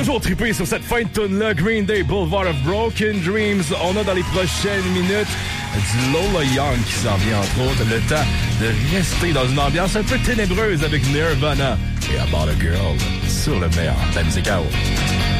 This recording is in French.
toujours trippé sur cette fin de tune-là. Green Day, Boulevard of Broken Dreams. On a dans les prochaines minutes du Lola Young qui s'en vient, entre autres. Le temps de rester dans une ambiance un peu ténébreuse avec Nirvana et About a Girl sur le meilleur de la musique à eau.